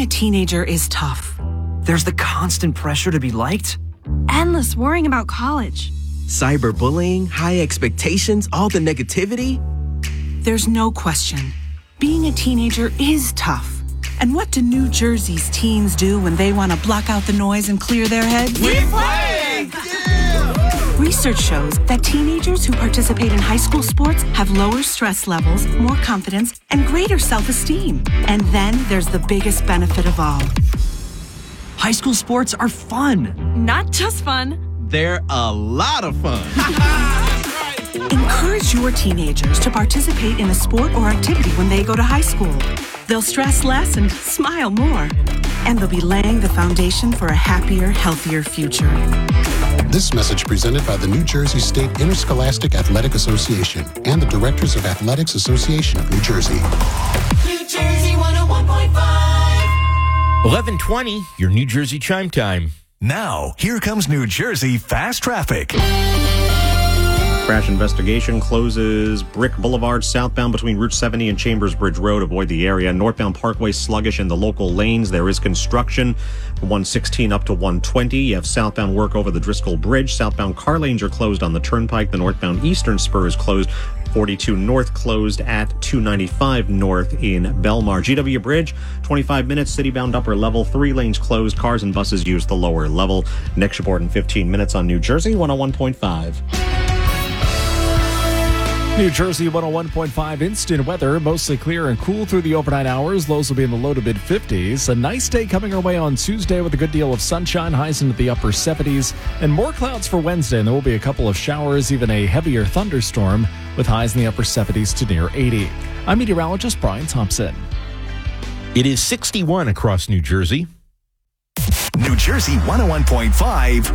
Being a teenager is tough. There's the constant pressure to be liked. Endless worrying about college. Cyberbullying, high expectations, all the negativity. There's no question. Being a teenager is tough. And what do New Jersey's teens do when they want to block out the noise and clear their heads? We play! Yeah! Research shows that teenagers who participate in high school sports have lower stress levels, more confidence, and greater self-esteem. And then there's the biggest benefit of all. High school sports are fun. Not just fun. They're a lot of fun. Encourage your teenagers to participate in a sport or activity when they go to high school. They'll stress less and smile more. And they'll be laying the foundation for a happier, healthier future. This message presented by the New Jersey State Interscholastic Athletic Association and the Directors of Athletics Association of New Jersey. New Jersey 101.5. 11:20, your New Jersey chime time. Now, here comes New Jersey Fast Traffic. Crash investigation closes Brick Boulevard southbound between Route 70 and Chambers Bridge Road. Avoid the area. Northbound Parkway sluggish in the local lanes. There is construction from 116 up to 120. You have southbound work over the Driscoll Bridge. Southbound car lanes are closed on the Turnpike. The northbound Eastern Spur is closed. 42 North closed at 295 North in Belmar. GW Bridge, 25 minutes. Citybound upper level. 3 lanes closed. Cars and buses use the lower level. Next report in 15 minutes on New Jersey 101.5. New Jersey 101.5 instant weather, mostly clear and cool through the overnight hours. Lows will be in the low to mid 50s. A nice day coming our way on Tuesday with a good deal of sunshine, highs into the upper 70s, and more clouds for Wednesday. And there will be a couple of showers, even a heavier thunderstorm with highs in the upper 70s to near 80. I'm meteorologist Brian Thompson. It is 61 across New Jersey. New Jersey 101.5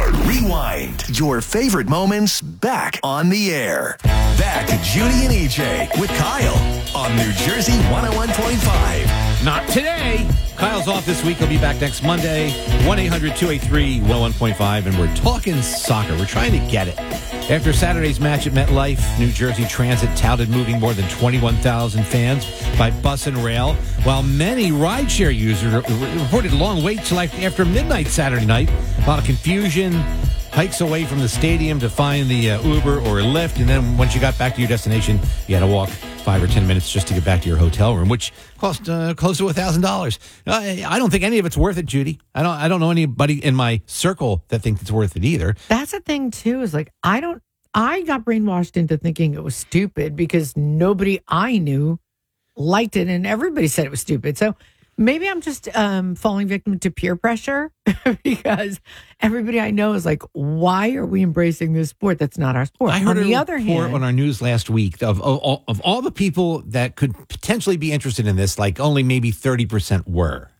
Rewind. Your favorite moments back on the air. Back to Judy and EJ with Kyle on New Jersey 101.5. Not today. Kyle's off this week. He'll be back next Monday. 1-800-283-101.5. And we're talking soccer. We're trying to get it. After Saturday's match at MetLife, New Jersey Transit touted moving more than 21,000 fans by bus and rail, while many rideshare users reported long waits till after midnight Saturday night. A lot of confusion, hikes away from the stadium to find the Uber or Lyft, and then once you got back to your destination, you had to walk 5 or 10 minutes just to get back to your hotel room, which cost close to $1,000. I don't think any of it's worth it, Judy. I don't know anybody in my circle that thinks it's worth it either. That's the thing too. Is like I got brainwashed into thinking it was stupid because nobody I knew liked it, and everybody said it was stupid. So maybe I'm just falling victim to peer pressure because everybody I know is like, why are we embracing this sport that's not our sport? I heard on the other hand, on our news last week of all the people that could potentially be interested in this, like only maybe 30% were.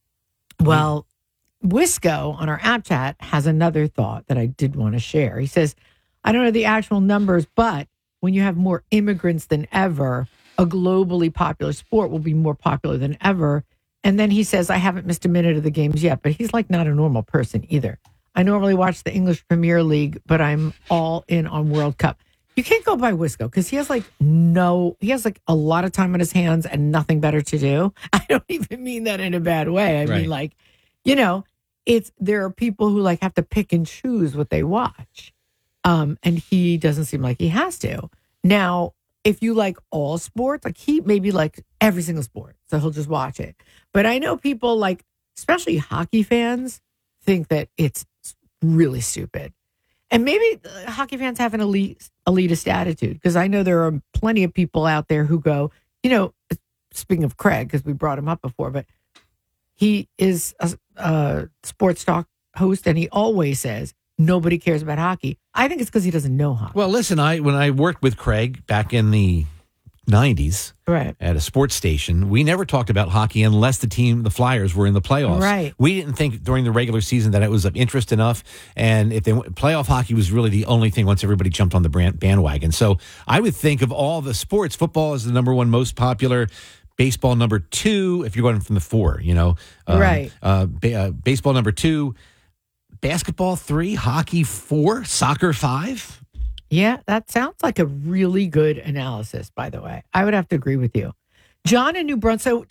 Well, Wisco on our app chat has another thought that I did want to share. He says, I don't know the actual numbers, but when you have more immigrants than ever, a globally popular sport will be more popular than ever. And then he says, I haven't missed a minute of the games yet, but he's like not a normal person either. I normally watch the English Premier League, but I'm all in on World Cup. You can't go by Wisco because he has like a lot of time on his hands and nothing better to do. I don't even mean that in a bad way. I mean, like, you know, there are people who like have to pick and choose what they watch. And he doesn't seem like he has to. Now, if you like all sports, like he maybe like every single sport, so he'll just watch it. But I know people like, especially hockey fans, think that it's really stupid. And maybe hockey fans have an elitist attitude, because I know there are plenty of people out there who go, you know, speaking of Craig, because we brought him up before, but he is a sports talk host, and he always says, nobody cares about hockey. I think it's because he doesn't know hockey. Well, listen, when I worked with Craig back in the 90s at a sports station, we never talked about hockey unless the Flyers, were in the playoffs. Right. We didn't think during the regular season that it was of interest enough. And if playoff hockey was really the only thing once everybody jumped on the bandwagon. So I would think of all the sports, football is the number one most popular. Baseball number 2, if you're going from the 4, you know. Baseball number 2. Basketball 3, hockey 4, soccer 5. Yeah, that sounds like a really good analysis, by the way. I would have to agree with you. John in New Brunswick. So